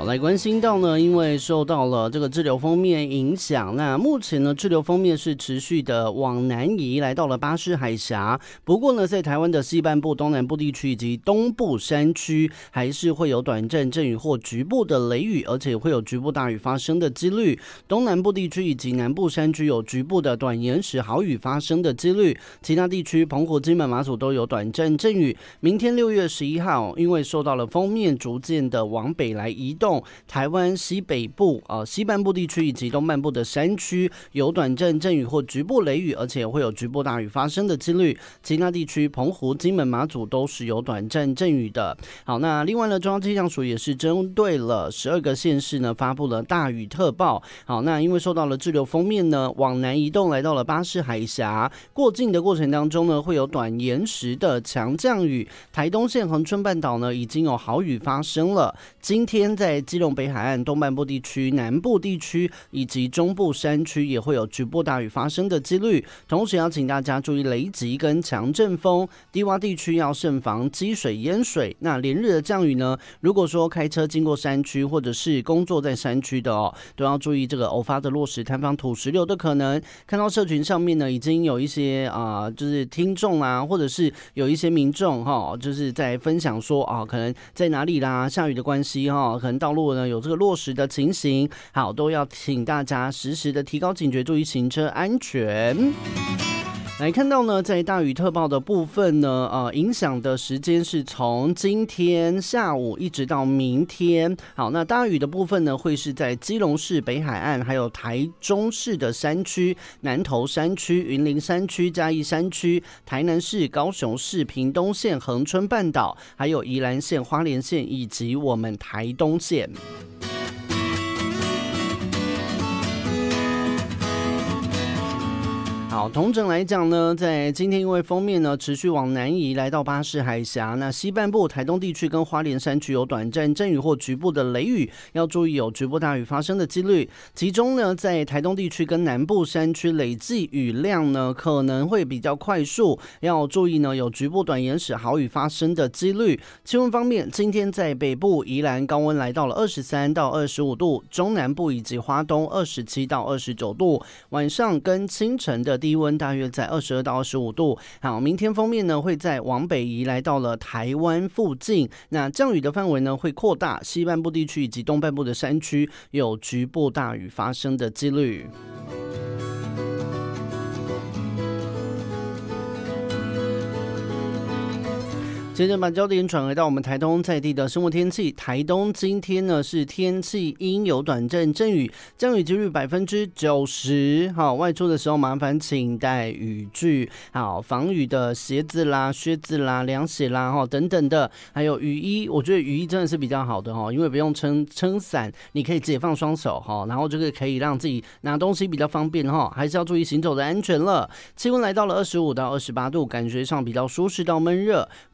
来关心到呢，因为受到了这个滞留锋面影响，那目前呢滞留锋面是持续的往南移，来到了巴士海峡。不过呢，在台湾的西半部、东南部地区以及东部山区，还是会有短暂阵雨或局部的雷雨，而且会有局部大雨发生的几率。东南部地区以及南部山区有局部的短延时豪雨发生的几率，其他地区澎湖、金门、马祖都有短暂阵雨。明天6月11号，因为受到了锋面逐渐的往北来移动，台湾西北部、西半部地区以及东半部的山区有短暂阵雨或局部雷雨，而且会有局部大雨发生的几率。其他地区澎湖、金门、马祖都是有短暂阵雨的。好，那另外呢，中央气象署也是针对了12个县市呢发布了大雨特报。好，那因为受到了滞留锋面呢往南移动，来到了巴士海峡，过境的过程当中呢会有短延时的强降雨。台东县恒春半岛呢已经有豪雨发生了。今天在基隆北海岸、东半部地区、南部地区以及中部山区也会有局部大雨发生的几率。同时要请大家注意雷击跟强阵风，低洼地区要慎防积水淹水。那连日的降雨呢，如果说开车经过山区或者是工作在山区的都要注意这个偶发的落石坍方、土石流的可能。看到社群上面呢已经有一些就是听众啊，或者是有一些民众就是在分享说可能在哪里啦，下雨的关系可能道路呢有这个落石的情形。好，都要请大家时时的提高警觉，注意行车安全。来看到呢，在大雨特报的部分呢，影响的时间是从今天下午一直到明天。好，那大雨的部分呢，会是在基隆市北海岸，还有台中市的山区、南投山区、云林山区、嘉义山区、台南市、高雄市、屏东县、恒春半岛，还有宜兰县、花莲县以及我们台东县。好，统整来讲呢，在今天因为锋面呢持续往南移，来到巴士海峡，那西半部台东地区跟花莲山区有短暂阵雨或局部的雷雨，要注意有局部大雨发生的几率。其中呢，在台东地区跟南部山区累计雨量呢可能会比较快速，要注意呢有局部短延时豪雨发生的几率。气温方面，今天在北部宜兰高温来到了23到25度，中南部以及花东27到29度，晚上跟清晨的低温大约在22到25度。好，明天锋面呢会在往北移，来到了台湾附近。那降雨的范围呢会扩大，西半部地区以及东半部的山区有局部大雨发生的几率。接着把焦点转回到我们台东在地的生活天气。台东今天呢是天气阴，有短暂阵雨，降雨几率90%。好，外出的时候麻烦请带雨具，好，防雨的鞋子啦、靴子啦、凉鞋啦等等的，还有雨衣。我觉得雨衣真的是比较好的因为不用撑伞，你可以解放双手然后这个可以让自己拿东西比较方便还是要注意行走的安全了。气温来到了25到28度，感觉上比较舒适到闷热。